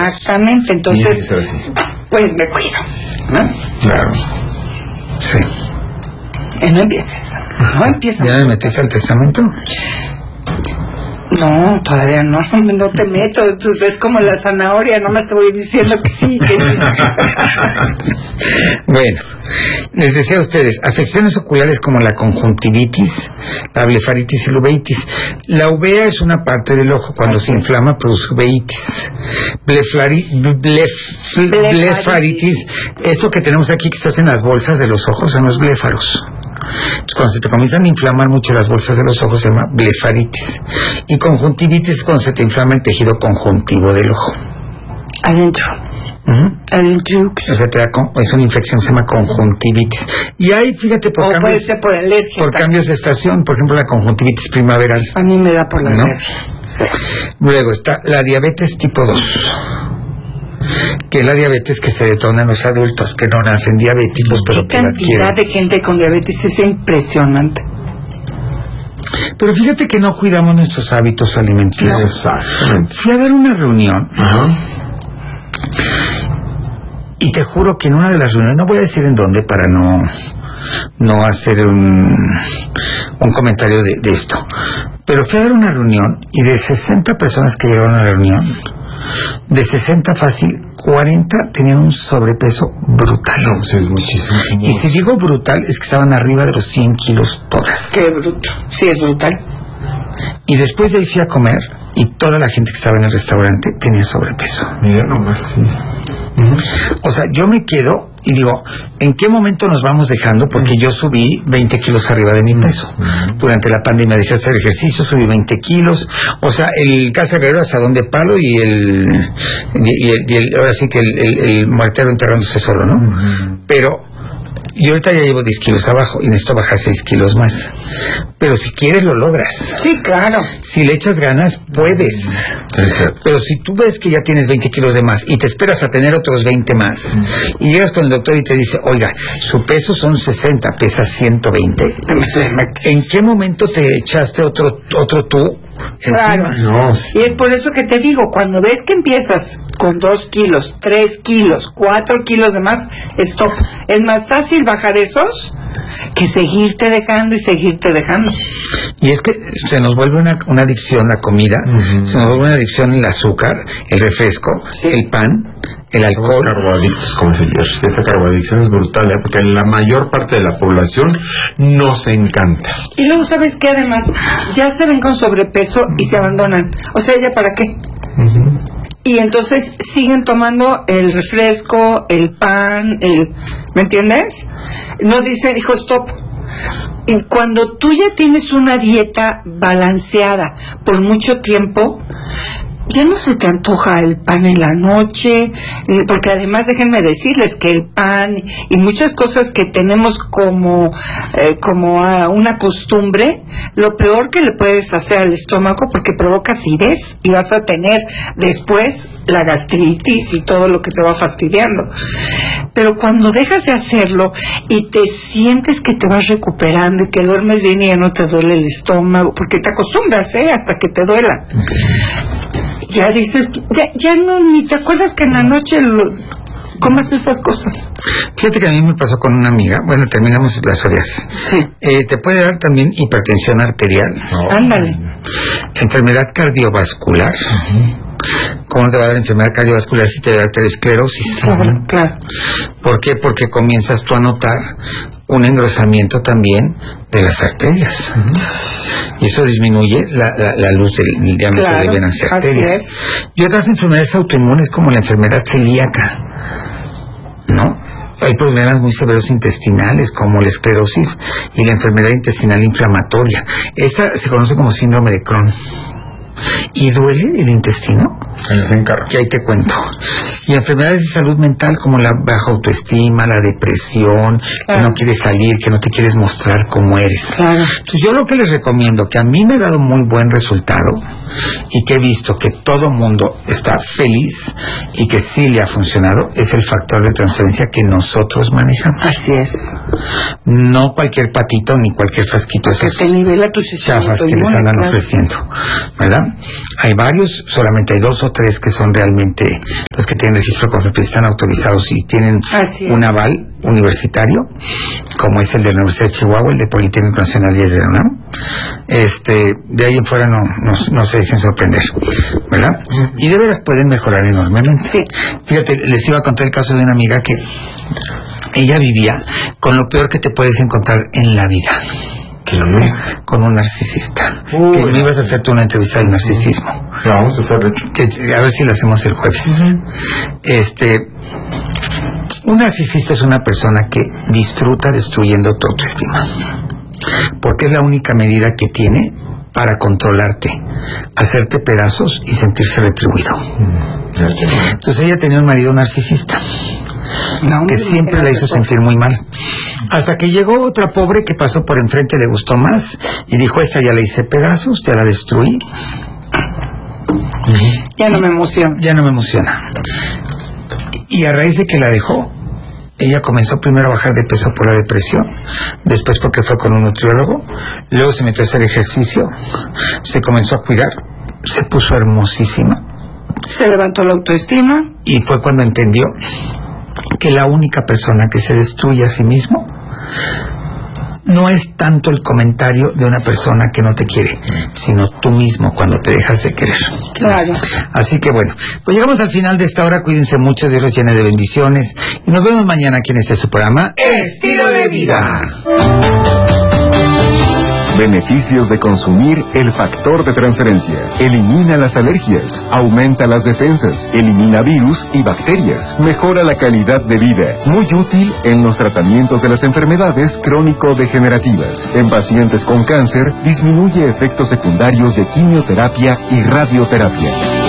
Exactamente, entonces, pues me cuido, ¿no? Claro. Sí. No empieces. No empieces. ¿Ya me metiste al testamento? No, todavía no te meto. Tú ves como la zanahoria, nomás te voy diciendo que sí, que sí. Bueno, les decía a ustedes, afecciones oculares como la conjuntivitis, la blefaritis y la uveitis. La uvea es una parte del ojo, cuando se inflama produce uveitis. Blefaritis, esto que tenemos aquí que estás en las bolsas de los ojos son los bléfaros. Entonces, cuando se te comienzan a inflamar mucho las bolsas de los ojos se llama blefaritis. Y conjuntivitis es cuando se te inflama el tejido conjuntivo del ojo. Adentro. Adentro. O sea, es una infección, se llama conjuntivitis. Y hay, fíjate, puede ser por alergia. Por cambios de estación, por ejemplo, la conjuntivitis primaveral. A mí me da por la alergia. Sí. Luego está la diabetes tipo 2. Que es la diabetes que se detona en los adultos, que no nacen diabéticos, pero que la adquieren. La cantidad de gente con diabetes es impresionante. Pero fíjate que no cuidamos nuestros hábitos alimenticios. No. Fui a dar una reunión. Y te juro que en una de las reuniones, no voy a decir en dónde para no hacer un comentario de esto, pero fui a dar una reunión y de 60 personas que llegaron a la reunión, de 60 fácil, 40 tenían un sobrepeso brutal. No, sí, es muchísimo. Y si digo brutal, es que estaban arriba de los 100 kilos todas. Qué bruto. Sí, es brutal. Y después de ahí fui a comer y toda la gente que estaba en el restaurante tenía sobrepeso. Mira nomás, sí. O sea, yo me quedo y digo, ¿en qué momento nos vamos dejando? Porque yo subí 20 kilos arriba de mi peso. Durante la pandemia dejé de hacer ejercicio, subí 20 kilos. O sea, el Casa Guerrero asadón de palo y el ahora sí que el muertero enterrándose solo, ¿no? Pero yo ahorita ya llevo 10 kilos abajo y necesito bajar 6 kilos más. Pero si quieres lo logras. Sí, claro. Si le echas ganas, puedes. Sí, pero si tú ves que ya tienes 20 kilos de más y te esperas a tener otros 20 más y llegas con el doctor y te dice, oiga, su peso son 60, pesas 120. ¿En qué momento te echaste otro tú? Claro. No. Y es por eso que te digo, cuando ves que empiezas con 2 kilos, 3 kilos, 4 kilos de más, stop. Es más fácil bajar esos que seguirte dejando y seguirte dejando. Y es que se nos vuelve una adicción la comida, se nos vuelve una adicción el azúcar, el refresco, el pan, el alcohol. Somos carboadictos, como se dice. Esa carboadicción es brutal, porque la mayor parte de la población nos encanta. Y luego, ¿sabes qué? Además, ya se ven con sobrepeso y se abandonan. O sea, ¿ya para qué? Y entonces siguen tomando el refresco, el pan, ¿me entiendes? No dicen, hijo, stop. Y cuando tú ya tienes una dieta balanceada por mucho tiempo, ya no se te antoja el pan en la noche, porque además déjenme decirles que el pan y muchas cosas que tenemos como una costumbre, lo peor que le puedes hacer al estómago, porque provoca acidez y vas a tener después la gastritis y todo lo que te va fastidiando. Pero cuando dejas de hacerlo y te sientes que te vas recuperando y que duermes bien y ya no te duele el estómago, porque te acostumbras, hasta que te duela. Ya dices, ya no, ni te acuerdas que en la noche comas esas cosas. Fíjate que a mí me pasó con una amiga, bueno, terminamos la psoriasis. Sí. Te puede dar también hipertensión arterial. Ándale. Enfermedad cardiovascular. ¿Cómo te va a dar enfermedad cardiovascular si te da arteriosclerosis? Claro. ¿Por qué? Porque comienzas tú a notar un engrosamiento también de las arterias. Y eso disminuye la luz del diámetro de venas y arterias. Y otras enfermedades autoinmunes como la enfermedad celíaca, ¿no? Hay problemas muy severos intestinales como la esclerosis y la enfermedad intestinal inflamatoria. Esta se conoce como síndrome de Crohn. ¿Y duele el intestino? Que ahí te cuento. Y enfermedades de salud mental como la baja autoestima, la depresión, que no quieres salir, que no te quieres mostrar cómo eres. Entonces yo lo que les recomiendo, que a mí me ha dado muy buen resultado y que he visto que todo mundo está feliz y que sí le ha funcionado es el factor de transferencia que nosotros manejamos. Así es. No cualquier patito ni cualquier frasquito. Que te nivela tu sistema chafas que les andan ofreciendo, ¿verdad? Hay varios, solamente hay 2 o 3 que son realmente los que tienen registro COFEPRIS, están autorizados y tienen un aval universitario, como es el de la Universidad de Chihuahua, el de Politécnico Nacional y el de la UNAM. De ahí en fuera no se dejen sorprender, ¿verdad? Y de veras pueden mejorar enormemente. Sí. Fíjate, les iba a contar el caso de una amiga que ella vivía con lo peor que te puedes encontrar en la vida. ¿Qué es? Con un narcisista. Que me ibas a hacer tú una entrevista del narcisismo. La vamos a hacer, a ver si la hacemos el jueves. Un narcisista es una persona que disfruta destruyendo tu autoestima, porque es la única medida que tiene para controlarte, hacerte pedazos y sentirse retribuido. Entonces ella tenía un marido narcisista que siempre la hizo sentir muy mal, hasta que llegó otra pobre que pasó por enfrente, le gustó más y dijo: esta ya la hice pedazos, ya la destruí, ya no me emociona. Y a raíz de que la dejó, ella comenzó primero a bajar de peso por la depresión, después porque fue con un nutriólogo, luego se metió a hacer ejercicio, se comenzó a cuidar, se puso hermosísima, se levantó la autoestima, y fue cuando entendió que la única persona que se destruye a sí mismo no es tanto el comentario de una persona que no te quiere, sino tú mismo cuando te dejas de querer. Claro. Así que bueno, pues llegamos al final de esta hora. Cuídense mucho, Dios los llene de bendiciones y nos vemos mañana aquí en su programa Estilo de Vida. Beneficios de consumir el factor de transferencia. Elimina las alergias, aumenta las defensas, elimina virus y bacterias, mejora la calidad de vida. Muy útil en los tratamientos de las enfermedades crónico-degenerativas. En pacientes con cáncer, disminuye efectos secundarios de quimioterapia y radioterapia.